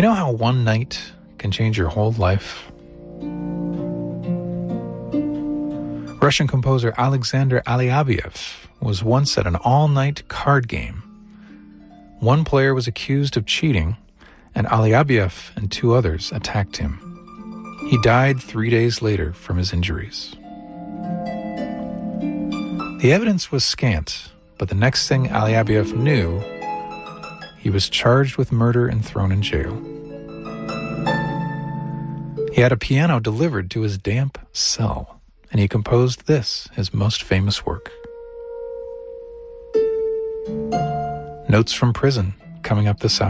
You know how one night can change your whole life? Russian composer Alexander Alyabyev was once at an all-night card game. One player was accused of cheating, and Alyabyev and two others attacked him. He died 3 days later from his injuries. The evidence was scant, but the next thing Alyabyev knew, he was charged with murder and thrown in jail. He had a piano delivered to his damp cell, and he composed this, his most famous work. Notes from Prison, coming up this hour.